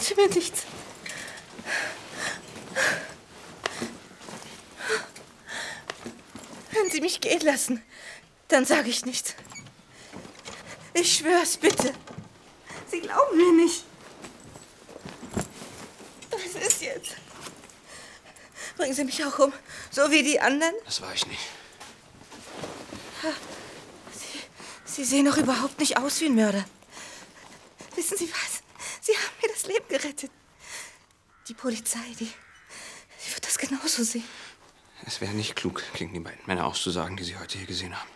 verrate mir nichts. Wenn Sie mich gehen lassen, dann sage ich nichts. Ich schwör's, bitte. Sie glauben mir nicht. Was ist jetzt? Bringen Sie mich auch um, so wie die anderen? Das war ich nicht. Sie sehen doch überhaupt nicht aus wie ein Mörder. Wissen Sie was? Sie haben mir das Leben gerettet. Die Polizei, die wird das genauso sehen. Es wäre nicht klug, gegen die beiden Männer auszusagen, die Sie heute hier gesehen haben.